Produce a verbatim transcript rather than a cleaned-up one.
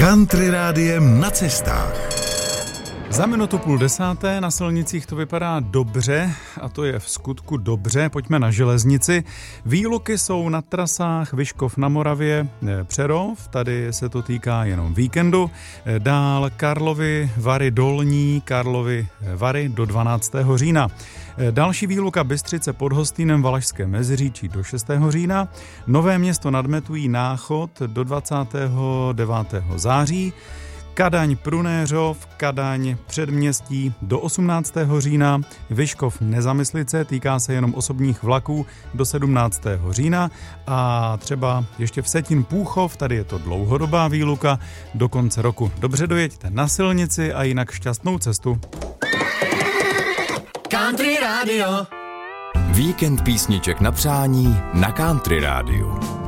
Country rádiem na cestách. Za minutu půl desáté na silnicích to vypadá dobře, a to je v skutku dobře. Pojďme na železnici. Výluky jsou na trasách Vyškov na Moravě, Přerov, tady se to týká jenom víkendu. Dál Karlovy Vary Dolní, Karlovy Vary do dvanáctého října. Další výluka Bystřice pod Hostýnem, Valašské Meziříčí do šestého října. Nové Město nad Metují, Náchod do dvacátého devátého září. Kadaň Prunéřov, Kadaň Předměstí do osmnáctého října, Vyškov Nezamyslice, týká se jenom osobních vlaků, do sedmnáctého října a třeba ještě Vsetín Púchov, tady je to dlouhodobá výluka, do konce roku. Dobře dojeďte na silnici a jinak šťastnou cestu. Country Radio. Víkend písniček na přání na Country Radio.